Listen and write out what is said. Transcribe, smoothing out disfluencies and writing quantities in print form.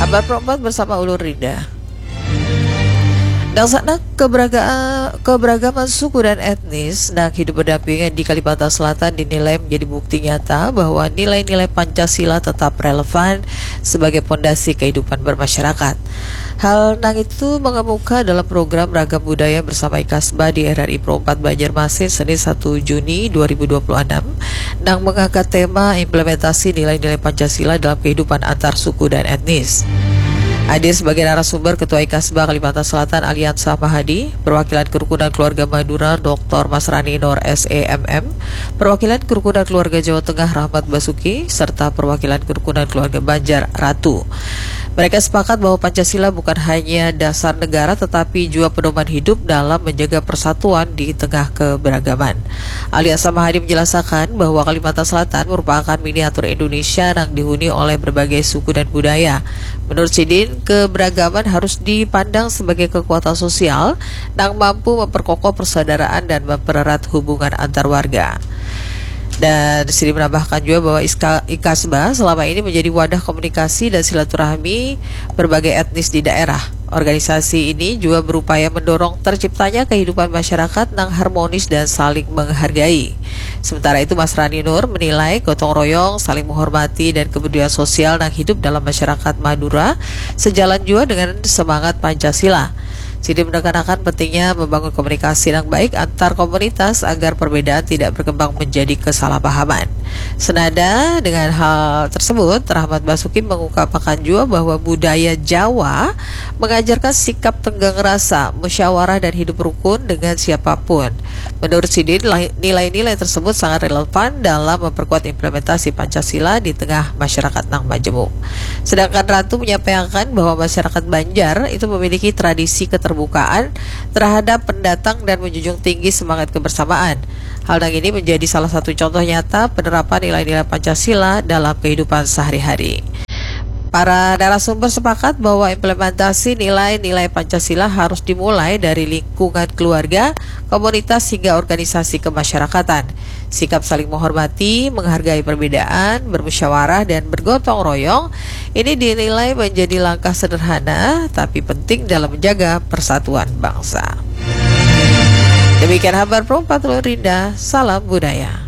Kabar Perempat bersama Ulur Rinda. Daksana keberagaman suku dan etnis dan hidup berdampingan di Kalimantan Selatan dinilai menjadi bukti nyata bahwa nilai-nilai Pancasila tetap relevan sebagai fondasi kehidupan bermasyarakat. Hal itu mengemuka dalam program Ragam Budaya bersama IKASBA di RRI Pro 4 Banjarmasin Senin 1 Juni 2026 yang mengangkat tema implementasi nilai-nilai Pancasila dalam kehidupan antar suku dan etnis. Hadir sebagai narasumber Ketua IKASBA Kalimantan Selatan Aliansa Mahadi, perwakilan Kerukunan Keluarga Madura Dr. Masrani Nur SEMM, perwakilan Kerukunan Keluarga Jawa Tengah Rahmat Basuki, serta perwakilan Kerukunan Keluarga Banjar Ratu. Mereka sepakat bahwa Pancasila bukan hanya dasar negara tetapi juga pedoman hidup dalam menjaga persatuan di tengah keberagaman. Aliansa Mahadi menjelaskan bahwa Kalimantan Selatan merupakan miniatur Indonesia yang dihuni oleh berbagai suku dan budaya. Menurut Sidin, keberagaman harus dipandang sebagai kekuatan sosial yang mampu memperkokoh persaudaraan dan mempererat hubungan antar warga. Dan Sidi menambahkan juga bahwa IKASBA selama ini menjadi wadah komunikasi dan silaturahmi berbagai etnis di daerah. Organisasi ini juga berupaya mendorong terciptanya kehidupan masyarakat yang harmonis dan saling menghargai. Sementara itu Masrani Nur menilai gotong royong, saling menghormati dan kebudayaan sosial yang hidup dalam masyarakat Madura sejalan juga dengan semangat Pancasila. Sidi menekankan pentingnya membangun komunikasi yang baik antar komunitas agar perbedaan tidak berkembang menjadi kesalahpahaman. Senada dengan hal tersebut, Rahmat Basuki mengungkapkan juga bahwa budaya Jawa mengajarkan sikap tenggang rasa, musyawarah dan hidup rukun dengan siapapun. Menurut Sidi, nilai-nilai tersebut sangat relevan dalam memperkuat implementasi Pancasila di tengah masyarakat yang majemuk. Sedangkan Ratu menyampaikan bahwa masyarakat Banjar itu memiliki tradisi keterbukaan terhadap pendatang dan menjunjung tinggi semangat kebersamaan. Hal yang ini menjadi salah satu contoh nyata penerapan nilai-nilai Pancasila dalam kehidupan sehari-hari. Para narasumber sepakat bahwa implementasi nilai-nilai Pancasila harus dimulai dari lingkungan keluarga, komunitas hingga organisasi kemasyarakatan. Sikap saling menghormati, menghargai perbedaan, bermusyawarah dan bergotong royong ini dinilai menjadi langkah sederhana tapi penting dalam menjaga persatuan bangsa. Demikian kabar Pro 4 Rinda, salam budaya.